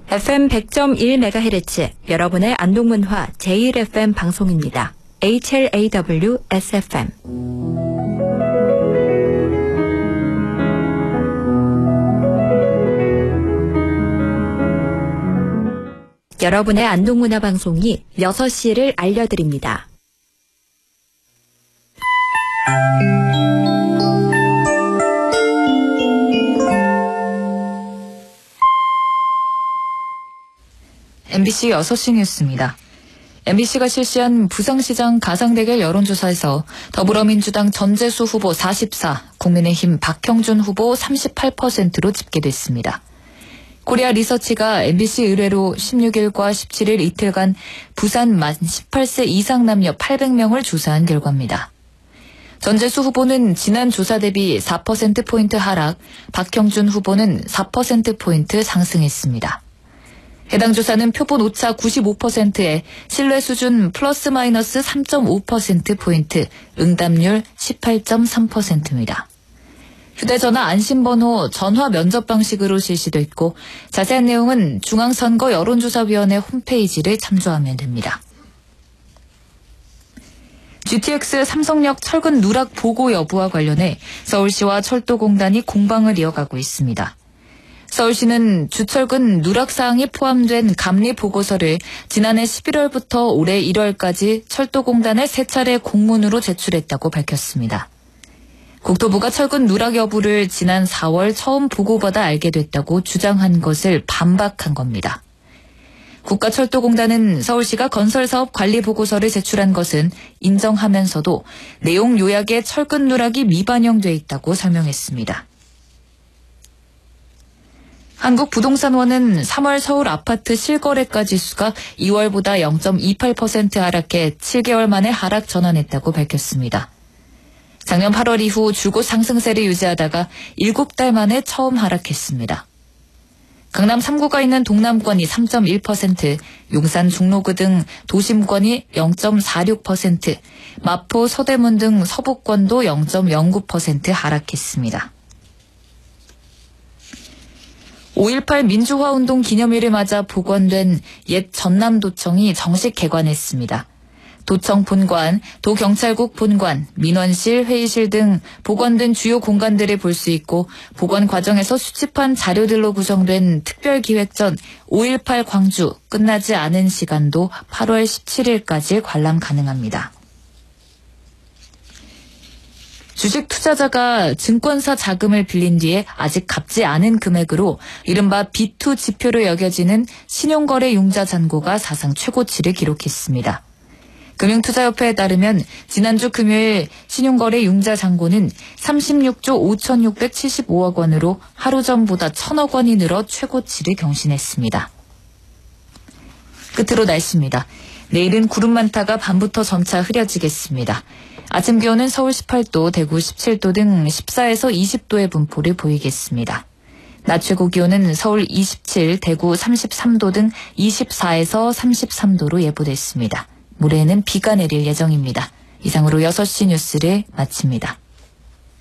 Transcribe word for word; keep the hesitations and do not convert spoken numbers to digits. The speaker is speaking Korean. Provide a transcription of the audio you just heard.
에프엠 백 점 일 메가헤르츠 여러분의 안동문화 제일 에프엠 방송입니다. 에이치엘에이더블유 에스에프엠. 여러분의 안동문화 방송이 여섯 시를 알려드립니다. 엠비씨 여섯 시 뉴스입니다. 엠비씨가 실시한 부산시장 가상대결 여론조사에서 더불어민주당 전재수 후보 사십사, 국민의힘 박형준 후보 삼십팔 퍼센트로 집계됐습니다. 코리아 리서치가 엠비씨 의뢰로 십육 일과 십칠 일 이틀간 부산 만 십팔 세 이상 남녀 팔백 명을 조사한 결과입니다. 전재수 후보는 지난 조사 대비 사 퍼센트포인트 하락, 박형준 후보는 사 퍼센트포인트 상승했습니다. 해당 조사는 표본 오차 구십오 퍼센트에 신뢰 수준 플러스 마이너스 삼 점 오 퍼센트포인트, 응답률 십팔 점 삼 퍼센트입니다. 휴대전화 안심번호 전화 면접 방식으로 실시됐고 자세한 내용은 중앙선거 여론조사위원회 홈페이지를 참조하면 됩니다. 지티엑스 삼성역 철근 누락 보고 여부와 관련해 서울시와 철도공단이 공방을 이어가고 있습니다. 서울시는 주철근 누락 사항이 포함된 감리 보고서를 지난해 십일월부터 올해 일월까지 철도공단에 세 차례 공문으로 제출했다고 밝혔습니다. 국토부가 철근 누락 여부를 지난 사월 처음 보고받아 알게 됐다고 주장한 것을 반박한 겁니다. 국가철도공단은 서울시가 건설사업 관리 보고서를 제출한 것은 인정하면서도 내용 요약에 철근 누락이 미반영돼 있다고 설명했습니다. 한국부동산원은 삼월 서울 아파트 실거래가 지수가 이월보다 영 점 이팔 퍼센트 하락해 칠 개월 만에 하락 전환했다고 밝혔습니다. 작년 팔월 이후 줄곧 상승세를 유지하다가 일곱 달 만에 처음 하락했습니다. 강남 삼 구가 있는 동남권이 삼 점 일 퍼센트, 용산 종로구 등 도심권이 영 점 사육 퍼센트, 마포 서대문 등 서북권도 영 점 영구 퍼센트 하락했습니다. 오일팔 민주화운동 기념일을 맞아 복원된 옛 전남도청이 정식 개관했습니다. 도청 본관, 도경찰국 본관, 민원실, 회의실 등 복원된 주요 공간들을 볼 수 있고 복원 과정에서 수집한 자료들로 구성된 특별기획전 오일팔 광주 끝나지 않은 시간도 팔월 십칠 일까지 관람 가능합니다. 주식 투자자가 증권사 자금을 빌린 뒤에 아직 갚지 않은 금액으로 이른바 비 투 지표로 여겨지는 신용거래 융자 잔고가 사상 최고치를 기록했습니다. 금융투자협회에 따르면 지난주 금요일 신용거래 융자 잔고는 삼십육조 오천육백칠십오억 원으로 하루 전보다 천억 원이 늘어 최고치를 경신했습니다. 끝으로 날씨입니다. 내일은 구름 많다가 밤부터 점차 흐려지겠습니다. 아침 기온은 서울 십팔 도, 대구 십칠 도 등 십사에서 이십 도의 분포를 보이겠습니다. 낮 최고 기온은 서울 이십칠, 대구 삼십삼 도 등 이십사에서 삼십삼 도로 예보됐습니다. 모레에는 비가 내릴 예정입니다. 이상으로 여섯 시 뉴스를 마칩니다.